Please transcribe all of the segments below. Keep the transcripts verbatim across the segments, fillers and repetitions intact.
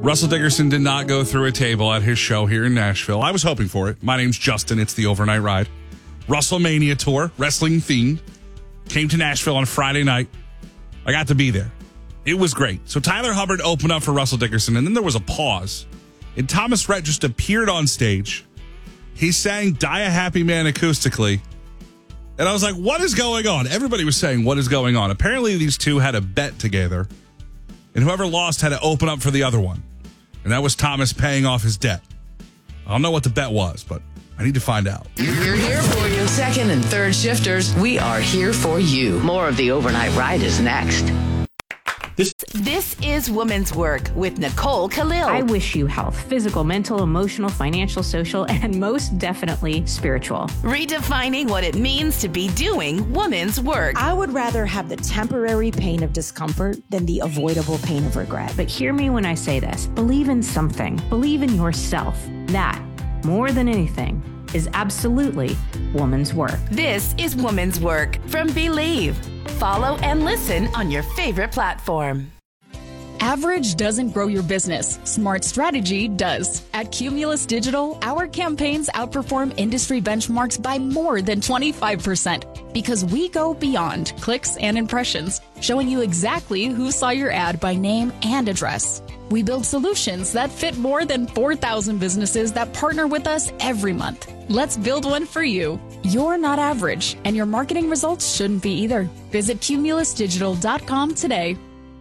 Russell Dickerson did not go through a table at his show here in Nashville. I was hoping for it. My name's Justin. It's the Overnight Ride. WrestleMania Tour, wrestling themed, came to Nashville on Friday night. I got to be there. It was great. So Tyler Hubbard opened up for Russell Dickerson, and then there was a pause. And Thomas Rhett just appeared on stage. He sang Die a Happy Man acoustically. And I was like, what is going on? Everybody was saying, what is going on? Apparently, these two had a bet together. And whoever lost had to open up for the other one. And that was Thomas paying off his debt. I don't know what the bet was, but I need to find out. We're here for you. Second and third shifters, we are here for you. More of the Overnight Ride is next. This, this is Woman's Work with Nicole Khalil. I wish you health, physical, mental, emotional, financial, social, and most definitely spiritual. Redefining what it means to be doing woman's work. I would rather have the temporary pain of discomfort than the avoidable pain of regret. But hear me when I say this. Believe in something. Believe in yourself. That, more than anything, is absolutely woman's work. This is Woman's Work from Believe. Follow and listen on your favorite platform. Average doesn't grow your business. Smart strategy does. At Cumulus Digital, our campaigns outperform industry benchmarks by more than twenty-five percent because we go beyond clicks and impressions, showing you exactly who saw your ad by name and address. We build solutions that fit more than four thousand businesses that partner with us every month. Let's build one for you. You're not average, and your marketing results shouldn't be either. Visit cumulus digital dot com today.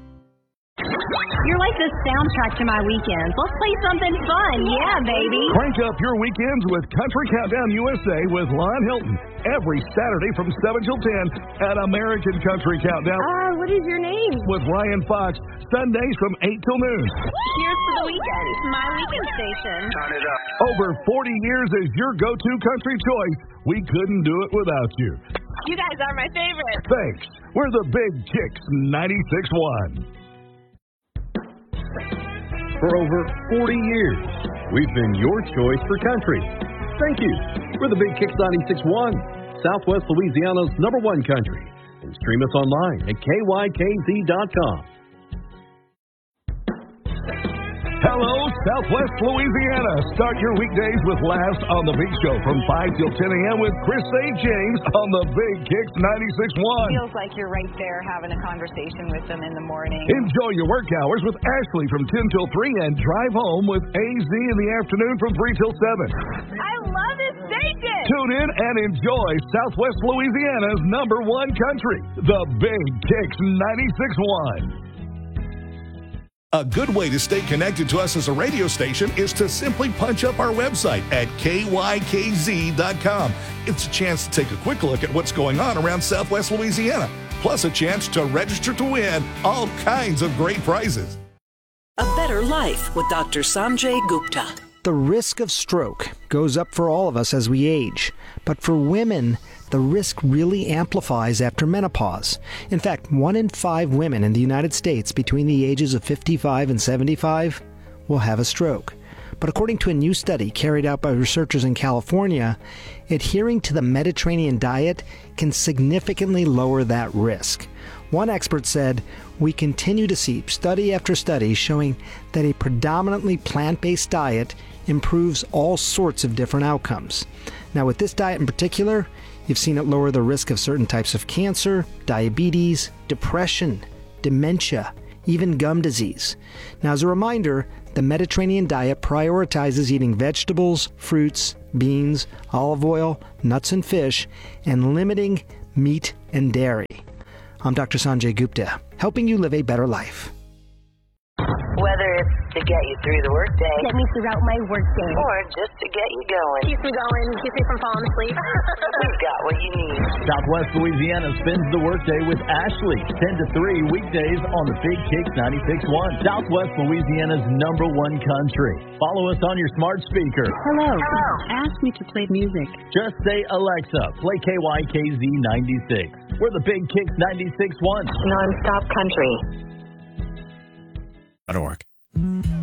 You're like the soundtrack to my weekends. Let's play something fun. Yeah, baby. Crank up your weekends with Country Countdown U S A with Lon Hilton. Every Saturday from seven till ten at American Country Countdown. Uh, what is your name? With Ryan Fox. Sundays from eight till noon. Here's for the weekend. My weekend station. Turn it up. Over forty years as your go-to country choice. We couldn't do it without you. You guys are my favorite. Thanks. We're the Big Kicks ninety-six point one. For over forty years, we've been your choice for country. Thank you. We're the Big Kicks ninety-six point one, Southwest Louisiana's number one country. And stream us online at K Y K Z dot com. Hello, Southwest Louisiana. Start your weekdays with Last on the Big Show from five till ten a.m. with Chris Saint James on the Big Kicks ninety-six point one. Feels like you're right there having a conversation with them in the morning. Enjoy your work hours with Ashley from ten till three and drive home with A Z in the afternoon from three till seven. I love this station. Tune in and enjoy Southwest Louisiana's number one country, the Big Kicks ninety-six point one. A good way to stay connected to us as a radio station is to simply punch up our website at K Y K Z dot com. It's a chance to take a quick look at what's going on around Southwest Louisiana, plus a chance to register to win all kinds of great prizes. A better life with Doctor Sanjay Gupta. The risk of stroke goes up for all of us as we age, but for women, the risk really amplifies after menopause. In fact, one in five women in the United States between the ages of fifty-five and seventy-five will have a stroke. But according to a new study carried out by researchers in California, adhering to the Mediterranean diet can significantly lower that risk. One expert said, "We continue to see study after study showing that a predominantly plant-based diet improves all sorts of different outcomes." Now, with this diet in particular, you've seen it lower the risk of certain types of cancer, diabetes, depression, dementia, even gum disease. Now, as a reminder, the Mediterranean diet prioritizes eating vegetables, fruits, beans, olive oil, nuts and fish, and limiting meat and dairy. I'm Doctor Sanjay Gupta, helping you live a better life. Whether it's to get you through the workday, get me throughout my workday, or just to get you going, keep me going, keep me from falling asleep. We've got what you need. Southwest Louisiana spends the workday with Ashley, ten to three weekdays on the Big Kicks ninety-six point one, Southwest Louisiana's number one country. Follow us on your smart speaker. Hello. Hello. Ask me to play music. Just say, Alexa, play K Y K Z ninety-six. We're the Big Kicks ninety-six point one. Non-stop country. That'll work.